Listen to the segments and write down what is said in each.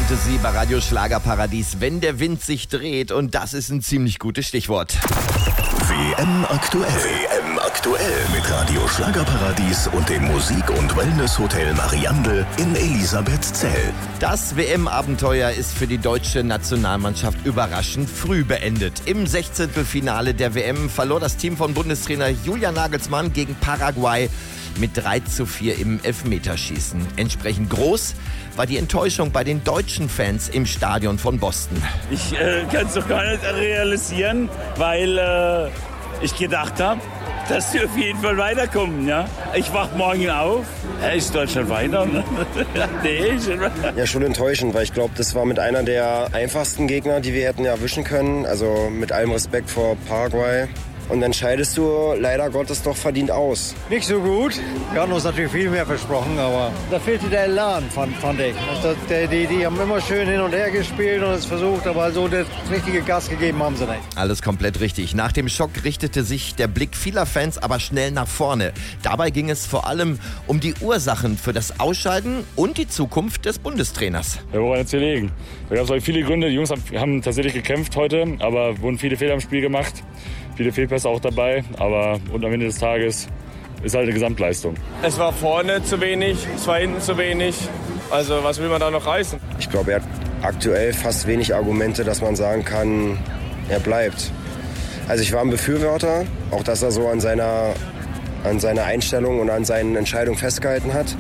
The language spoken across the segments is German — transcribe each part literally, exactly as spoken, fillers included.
Fantasy bei Radio Schlagerparadies, wenn der Wind sich dreht. Und das ist ein ziemlich gutes Stichwort. W M aktuell. W M aktuell mit Radio Schlagerparadies und dem Musik- und Wellness-Hotel Mariandel in Elisabethzell. Das W M-Abenteuer ist für die deutsche Nationalmannschaft überraschend früh beendet. Im Sechzehntelfinale der W M verlor das Team von Bundestrainer Julian Nagelsmann gegen Paraguay mit drei zu vier im Elfmeterschießen. Entsprechend groß war die Enttäuschung bei den deutschen Fans im Stadion von Boston. Ich äh, kann es doch gar nicht realisieren, weil äh, ich gedacht habe, dass sie auf jeden Fall weiterkommen. Ja? Ich wach morgen auf, äh, ist Deutschland weiter? Nee, schon weiter. Ja, schon enttäuschend, weil ich glaube, das war mit einer der einfachsten Gegner, die wir hätten erwischen können. Also mit allem Respekt vor Paraguay. Und dann scheidest du leider Gottes doch verdient aus. Nicht so gut. Wir hatten uns natürlich viel mehr versprochen, aber da fehlte der Elan, fand, fand ich. Also der, die, die haben immer schön hin und her gespielt und es versucht, aber so das richtige Gas gegeben haben sie nicht. Alles komplett richtig. Nach dem Schock richtete sich der Blick vieler Fans aber schnell nach vorne. Dabei ging es vor allem um die Ursachen für das Ausscheiden und die Zukunft des Bundestrainers. Ja, woran jetzt hier liegen? Da gab es viele Gründe. Die Jungs haben tatsächlich gekämpft heute, aber wurden viele Fehler im Spiel gemacht. Viele Fehlpässe auch dabei, aber und am Ende des Tages ist halt eine Gesamtleistung. Es war vorne zu wenig, es war hinten zu wenig. Also was will man da noch reißen? Ich glaube, er hat aktuell fast wenig Argumente, dass man sagen kann, er bleibt. Also ich war ein Befürworter, auch dass er so an seiner, an seiner Einstellung und an seinen Entscheidungen festgehalten hat.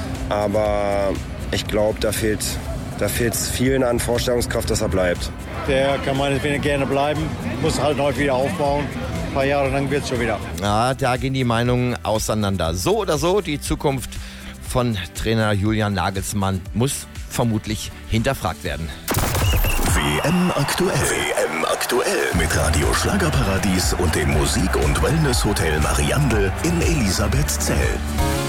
Aber ich glaube, da fehlt da fehlt es vielen an Vorstellungskraft, dass er bleibt. Der kann meinetwegen gerne bleiben, muss halt neu wieder aufbauen. Ein paar Jahre lang wird es schon wieder. Ja, da gehen die Meinungen auseinander. So oder so, die Zukunft von Trainer Julian Nagelsmann muss vermutlich hinterfragt werden. W M aktuell. W M aktuell mit Radio Schlagerparadies und dem Musik- und Wellness-Hotel Mariandel in Elisabethzell.